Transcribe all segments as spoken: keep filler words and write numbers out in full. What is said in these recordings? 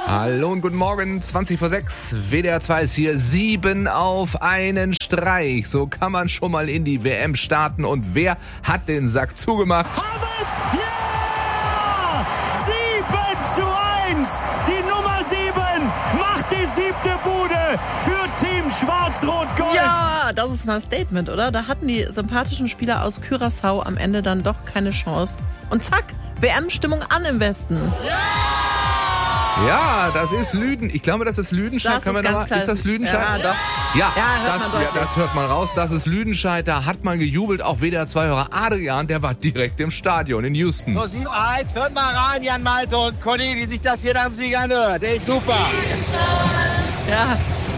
Hallo und guten Morgen, zwanzig vor sechs, W D R zwei ist hier, sieben auf einen Streich. So kann man schon mal in die W M starten. Und wer hat den Sack zugemacht? Havertz, ja! sieben zu eins! Die Nummer sieben macht die siebte Bude für Team Schwarz-Rot-Gold. Ja, das ist mal ein Statement, oder? Da hatten die sympathischen Spieler aus Curaçao am Ende dann doch keine Chance. Und zack, W M-Stimmung an im Westen. Ja! Ja, das ist Lüden. Ich glaube, das ist Lüdenscheid. Das Können wir ist noch ganz mal? klar. Ist das Lüdenscheid? Ja, doch. Ja, Ja, hört das, man ja, deutlich. das hört man raus. Das ist Lüdenscheid. Da hat man gejubelt. Auch W D R zwei-Hörer Adrian, der war direkt im Stadion in Houston. So, sieben eins, hört mal rein, Jan Malte und Conny, wie sich das hier nach dem Sieg anhört. Ey, super. Ja.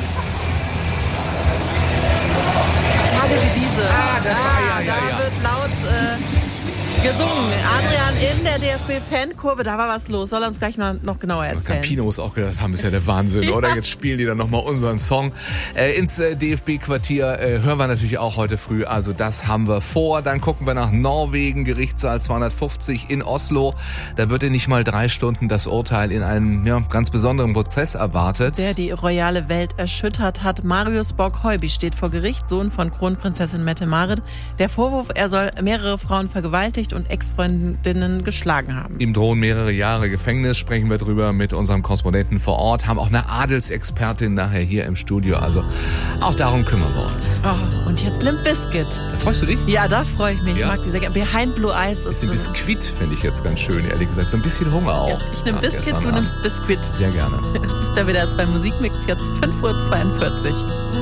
Tage wie diese. Ah, das war- ja, ja, da ja. wird laut äh, gesungen. Adrian in der D F B-Fankurve, da war was los. Soll er uns gleich noch, noch genauer erzählen. Campino muss auch gedacht haben, ist ja der Wahnsinn, Ja. oder? Jetzt spielen die dann nochmal unseren Song. Äh, ins äh, D F B-Quartier äh, hören wir natürlich auch heute früh. Also das haben wir vor. Dann gucken wir nach Norwegen, Gerichtssaal zweihundertfünfzig in Oslo. Da wird in nicht mal drei Stunden das Urteil in einem ja, ganz besonderen Prozess erwartet. Der die royale Welt erschüttert hat. Marius Borg-Heuby steht vor Gericht, Sohn von Kronprinzessin Mette-Marit. Der Vorwurf, er soll mehrere Frauen vergewaltigt und Ex-Freundinnen geschlagen haben. Ihm drohen mehrere Jahre Gefängnis, sprechen wir drüber mit unserem Korrespondenten vor Ort, haben auch eine Adelsexpertin nachher hier im Studio, also auch darum kümmern wir uns. Oh, und jetzt Limp Bizkit. Da freust du dich? Ja, da freue ich mich. Ja? Ich mag die sehr gerne. Behind Blue Eyes ist Den Biskuit finde ich jetzt ganz schön, ehrlich gesagt. So ein bisschen Hunger auch. Ja, ich nehme Nach Biscuit, gestern du Abend. nimmst Biscuit. Sehr gerne. Es ist der W D R zwei Musikmix, jetzt fünf Uhr zweiundvierzig.